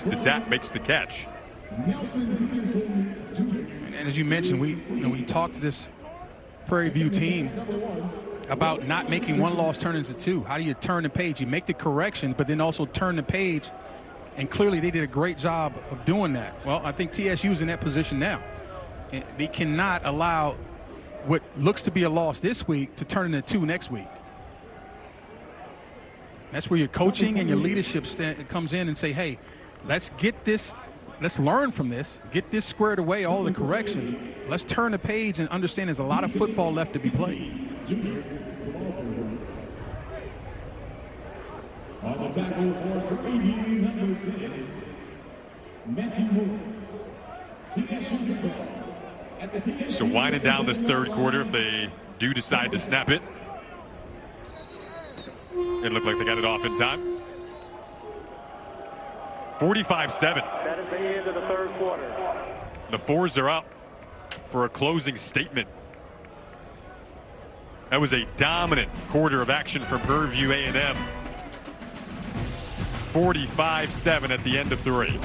the tap, makes the catch. And as you mentioned, we talked to this Prairie View team about not making one loss turn into two. How do you turn the page? You make the correction, but then also turn the page. And clearly they did a great job of doing that. Well, I think TSU is in that position now. And they cannot allow what looks to be a loss this week to turn into two next week. That's where your coaching and your leadership comes in and say, hey, let's get this, let's learn from this, get this squared away, all the corrections. Let's turn the page and understand there's a lot of football left to be played. On the tackle for 80, number 10, Matthew Moore. So winding down this third quarter, if they do decide to snap it. It looked like they got it off in time. 45-7. That is the end of the third quarter. The fours are up for a closing statement. That was a dominant quarter of action from Prairie View A&M. 45-7 at the end of three.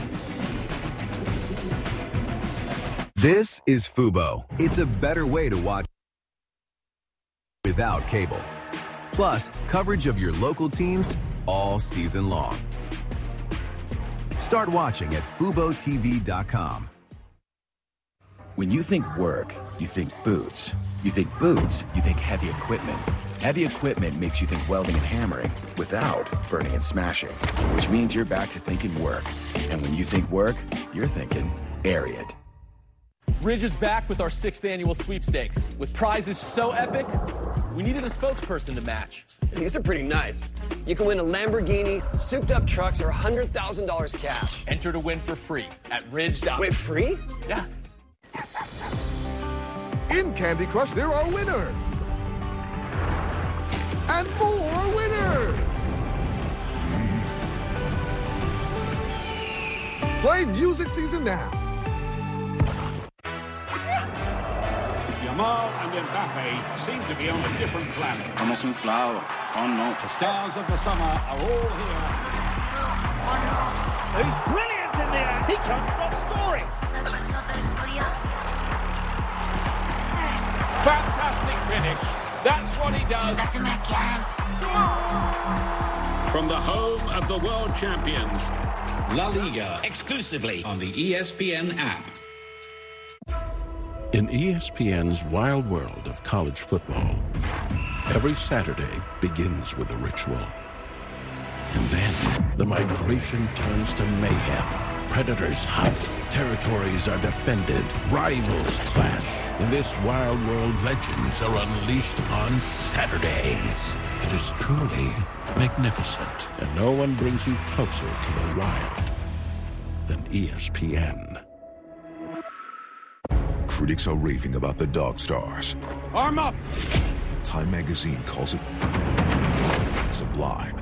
This is Fubo. It's a better way to watch without cable. Plus, coverage of your local teams all season long. Start watching at FuboTV.com. When you think work, you think boots. You think boots, you think heavy equipment. Heavy equipment makes you think welding and hammering without burning and smashing, which means you're back to thinking work. And when you think work, you're thinking Ariat. Ridge is back with our 6th annual sweepstakes. With prizes so epic, we needed a spokesperson to match. These are pretty nice. You can win a Lamborghini, souped-up trucks, or $100,000 cash. Enter to win for free at ridge.com. Wait, free? Yeah. In Candy Crush, there are winners. And more winners. Play Music Season now. Yamal and Mbappe seem to be on a different planet. Estamos inflados. Oh no. The stars of the summer are all here. He's brilliant in the air. He can't stop scoring. Fantastic finish. That's what he does. From the home of the world champions, La Liga, exclusively on the ESPN app. In ESPN's wild world of college football, every Saturday begins with a ritual. And then the migration turns to mayhem. Predators hunt, territories are defended, rivals clash. In this wild world, legends are unleashed on Saturdays. It is truly magnificent, and no one brings you closer to the wild than ESPN. Critics are raving about the Dog Stars. Arm up! Time magazine calls it sublime.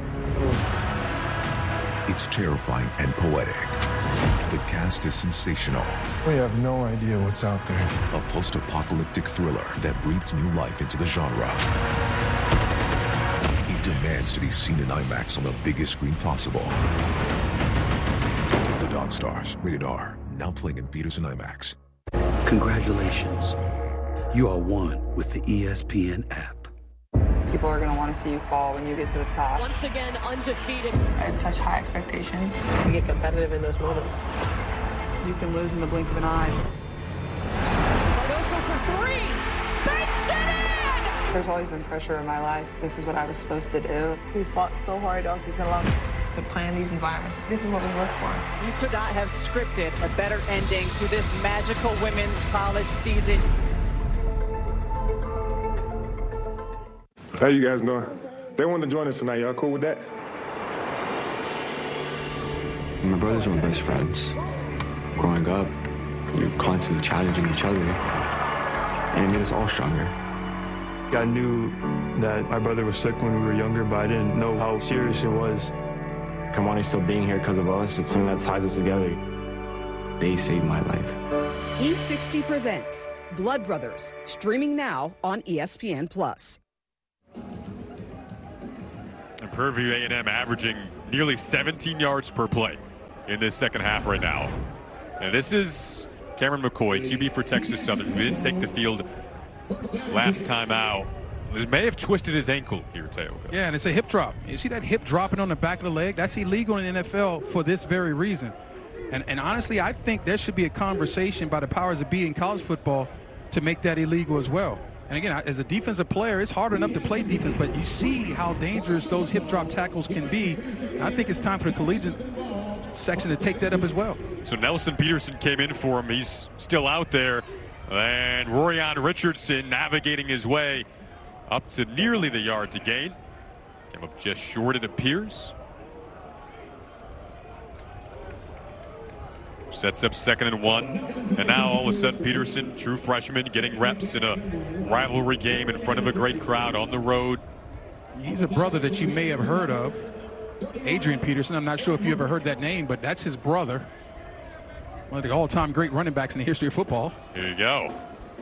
It's terrifying and poetic. The cast is sensational. We have no idea what's out there. A post-apocalyptic thriller that breathes new life into the genre. It demands to be seen in IMAX on the biggest screen possible. The Dog Stars, rated R, now playing in theaters and IMAX. Congratulations. You are one with the ESPN app. People are going to want to see you fall when you get to the top. Once again, undefeated. I have such high expectations. You get competitive in those moments. You can lose in the blink of an eye. Cardoso for three. Banks it in! There's always been pressure in my life. This is what I was supposed to do. We fought so hard all season long to plan these environments. This is what we work for. You could not have scripted a better ending to this magical women's college season. How you guys doing? They want to join us tonight. Y'all cool with that? My brothers are my best friends. Growing up, you're constantly challenging each other, and it made us all stronger. I knew that my brother was sick when we were younger, but I didn't know how serious it was. Kamani still being here because of us, it's something that ties us together. They saved my life. E60 presents Blood Brothers, streaming now on ESPN+. And Prairie View A&M averaging nearly 17 yards per play. in this second half right now. And this is Cameron McCoy, QB for Texas Southern, who didn't take the field last time out. He may have twisted his ankle here, Teoka. Yeah, and it's a hip drop. You see that hip dropping on the back of the leg? That's illegal in the NFL for this very reason. And honestly, I think there should be a conversation by the powers that be in college football to make that illegal as well. And again, as a defensive player, it's hard enough to play defense, but you see how dangerous those hip drop tackles can be. I think it's time for the collegiate section to take that up as well. So Nelson Peterson came in for him. He's still out there. And Rorion Richardson navigating his way up to nearly the yard to gain. Came up just short, it appears. Sets up 2nd and 1. And now all of a sudden Peterson, true freshman, getting reps in a rivalry game in front of a great crowd on the road. He's a brother that you may have heard of. Adrian Peterson. I'm not sure if you ever heard that name, but that's his brother. One of the all-time great running backs in the history of football. Here you go.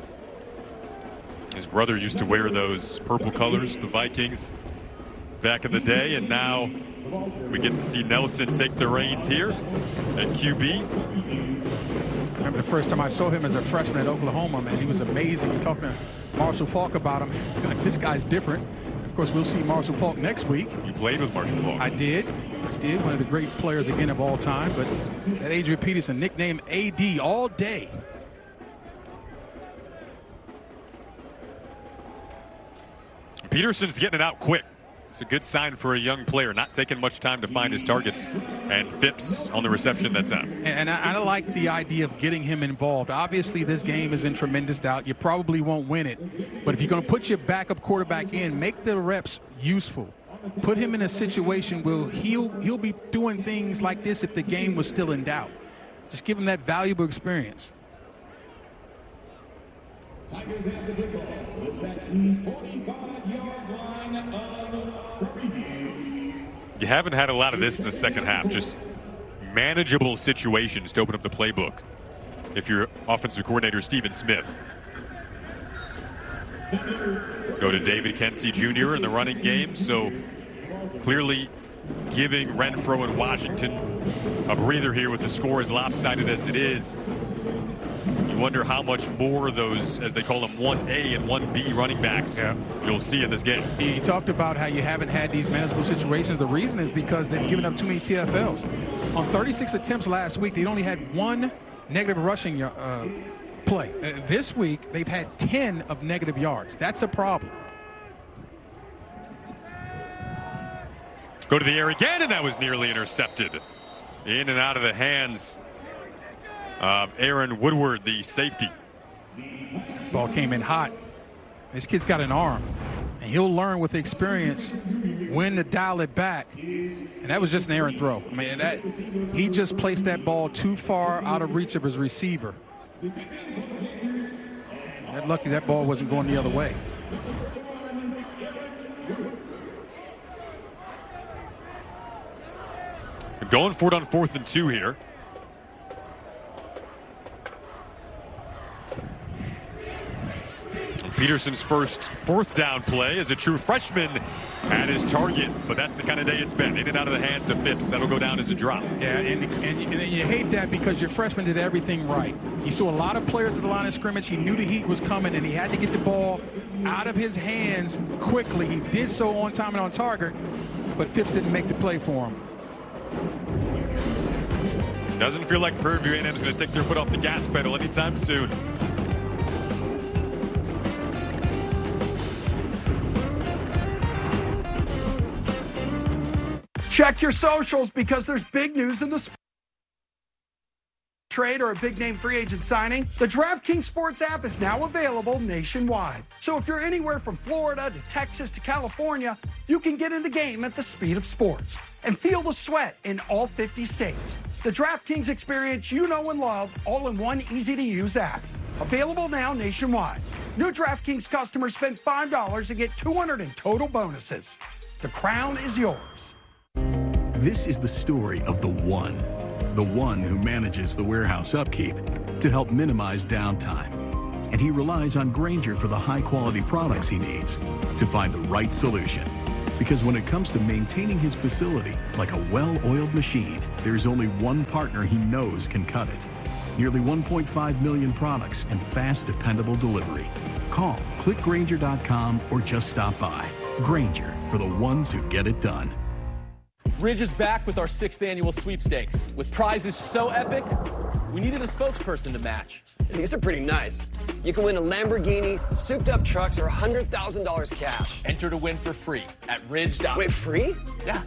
His brother used to wear those purple colors, the Vikings, back in the day, and now we get to see Nelson take the reins here at QB. I remember the first time I saw him as a freshman at Oklahoma, man. He was amazing. We talked to Marshall Faulk about him. Like, this guy's different. Of course, we'll see Marshall Faulk next week. You played with Marshall Faulk. I did. One of the great players, again, of all time. But that Adrian Peterson, nicknamed AD all day. Peterson's getting it out quick. It's a good sign for a young player, not taking much time to find his targets. And Phipps on the reception that's out. And I like the idea of getting him involved. Obviously, this game is in tremendous doubt. You probably won't win it. But if you're going to put your backup quarterback in, make the reps useful. Put him in a situation where he'll be doing things like this if the game was still in doubt. Just give him that valuable experience. Tigers have the kickoff at the 45-yard line of Prairie. You haven't had a lot of this in the second half, just manageable situations to open up the playbook if you're offensive coordinator Stephen Smith. Go to David Kensey Jr. in the running game, so clearly giving Renfro and Washington a breather here with the score as lopsided as it is. You wonder how much more of those, as they call them, 1A and 1B running backs you'll see in this game. He talked about how you haven't had these manageable situations. The reason is because they've given up too many TFLs. On 36 attempts last week, they only had one negative rushing play. This week, they've had 10 of negative yards. That's a problem. Go to the air again, and that was nearly intercepted. In and out of the hands of Aaron Woodward, the safety. Ball came in hot. This kid's got an arm, and he'll learn with experience when to dial it back. And that was just an errant throw. I mean, he just placed that ball too far out of reach of his receiver. Lucky that ball wasn't going the other way. Going for it on 4th and 2 here. Peterson's first 4th down play as a true freshman at his target, but that's the kind of day it's been. In and out of the hands of Phipps. That'll go down as a drop. Yeah, and you hate that because your freshman did everything right. He saw a lot of players at the line of scrimmage. He knew the heat was coming, and he had to get the ball out of his hands quickly. He did so on time and on target, but Phipps didn't make the play for him. Doesn't feel like Prairie View A&M is going to take their foot off the gas pedal anytime soon. Check your socials because there's big news in the trade or a big name free agent signing. The DraftKings Sports app is now available nationwide. So if you're anywhere from Florida to Texas to California, you can get in the game at the speed of sports and feel the sweat in all 50 states. The DraftKings experience you know and love, all in one easy-to-use app. Available now nationwide. New DraftKings customers spend $5 and get $200 in total bonuses. The crown is yours. This is the story of the one who manages the warehouse upkeep to help minimize downtime. And he relies on Grainger for the high-quality products he needs to find the right solution. Because when it comes to maintaining his facility like a well-oiled machine, there's only one partner he knows can cut it. Nearly 1.5 million products and fast, dependable delivery. Call, click Grainger.com, or just stop by. Grainger, for the ones who get it done. Ridge is back with our 6th annual sweepstakes. With prizes so epic, we needed a spokesperson to match. These are pretty nice. You can win a Lamborghini, souped-up trucks, or $100,000 cash. Enter to win for free at Ridge.com. Wait, free? Yeah.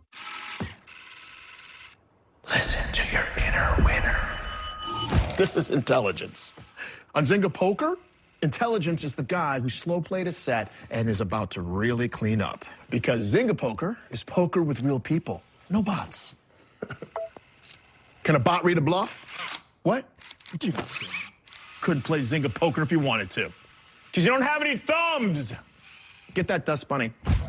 Listen to your inner winner. This is intelligence. On Zynga Poker, intelligence is the guy who slow played a set and is about to really clean up. Because Zynga Poker is poker with real people, no bots. Can a bot read a bluff? What? Couldn't play Zynga Poker if you wanted to. Because you don't have any thumbs. Get that dust bunny.